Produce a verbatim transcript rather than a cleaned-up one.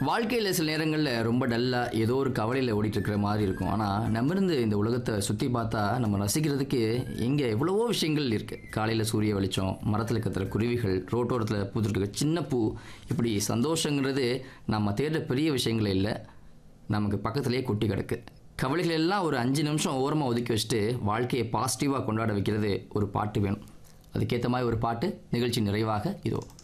வாழ்க்கையில் சில நேரங்களில் ரொம்ப டல்லாக ஏதோ ஒரு கவலையில் ஓடிட்டு இருக்கிற மாதிரி இருக்கும். ஆனால் நம்மிருந்து இந்த உலகத்தை சுற்றி பார்த்தா நம்ம ரசிக்கிறதுக்கு எங்கே எவ்வளவோ விஷயங்கள் இருக்குது. காலையில் சூரிய வெளிச்சம், மரத்தில் கத்துற குருவிகள், ரோட்டோரத்தில் பூத்துட்டு இருக்க சின்ன பூ, இப்படி சந்தோஷங்கிறது நம்ம தேடுற பெரிய விஷயங்கள் இல்லை, நமக்கு பக்கத்துலேயே கொட்டி கிடக்கு. கவலைகள் எல்லாம் ஒரு அஞ்சு நிமிஷம் ஓரமாக ஒதுக்கி வச்சுட்டு வாழ்க்கையை பாசிட்டிவாக கொண்டாட வைக்கிறது ஒரு பாட்டு வேணும். அதுக்கேற்ற மாதிரி ஒரு பாட்டு நிகழ்ச்சி நிறைவாக இதோ.